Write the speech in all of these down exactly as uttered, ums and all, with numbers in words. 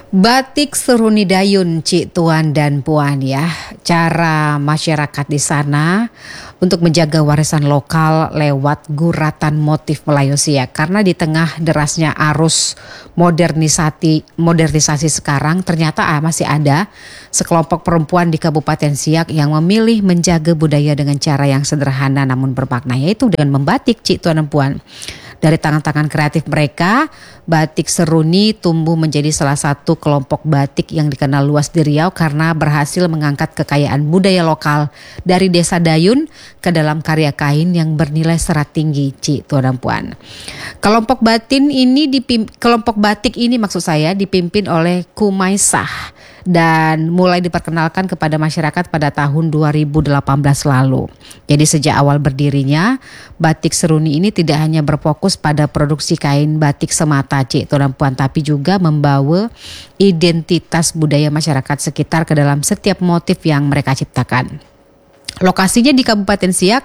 Batik Seruni Dayun, Cik Tuan dan Puan ya. Cara masyarakat di sana untuk menjaga warisan lokal lewat guratan motif Melayu Siak. Karena di tengah derasnya arus modernisasi modernisasi sekarang ternyata ah, masih ada sekelompok perempuan di Kabupaten Siak yang memilih menjaga budaya dengan cara yang sederhana namun bermakna, yaitu dengan membatik, Cik Tuan dan Puan. Dari tangan-tangan kreatif mereka, batik Seruni tumbuh menjadi salah satu kelompok batik yang dikenal luas di Riau karena berhasil mengangkat kekayaan budaya lokal dari desa Dayun ke dalam karya kain yang bernilai serat tinggi, Cik Tuan dan Puan. Kelompok batin ini dipim, kelompok batik ini maksud saya dipimpin oleh Kumaisah dan mulai diperkenalkan kepada masyarakat pada tahun dua ribu delapan belas lalu. Jadi sejak awal berdirinya, batik Seruni ini tidak hanya berfokus pada produksi kain batik semata, Cik Tuan dan Puan, tapi juga membawa identitas budaya masyarakat sekitar ke dalam setiap motif yang mereka ciptakan. Lokasinya di Kabupaten Siak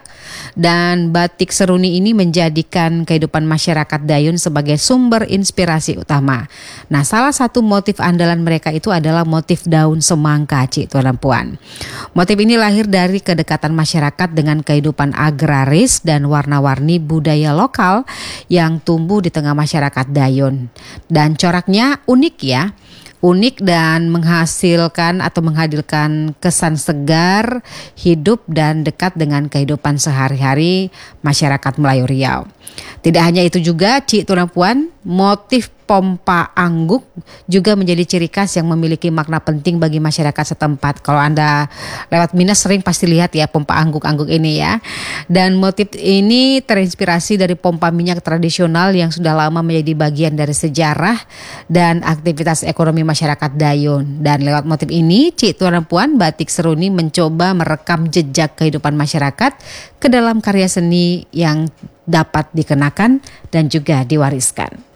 dan batik Seruni ini menjadikan kehidupan masyarakat Dayun sebagai sumber inspirasi utama. Nah, salah satu motif andalan mereka itu adalah motif daun semangka, Cik Tuan dan Puan. Motif ini lahir dari kedekatan masyarakat dengan kehidupan agraris dan warna-warni budaya lokal yang tumbuh di tengah masyarakat Dayun. Dan coraknya unik ya. Unik dan menghasilkan atau menghadirkan kesan segar, hidup dan dekat dengan kehidupan sehari-hari masyarakat Melayu Riau. Tidak hanya itu juga, Cik Tuan dan Puan, motif pompa angguk juga menjadi ciri khas yang memiliki makna penting bagi masyarakat setempat. Kalau Anda lewat Minas sering pasti lihat ya pompa angguk-angguk ini ya. Dan motif ini terinspirasi dari pompa minyak tradisional yang sudah lama menjadi bagian dari sejarah dan aktivitas ekonomi masyarakat Dayun. Dan lewat motif ini, Cik Tuan dan Puan, batik Seruni mencoba merekam jejak kehidupan masyarakat ke dalam karya seni yang dapat dikenakan dan juga diwariskan.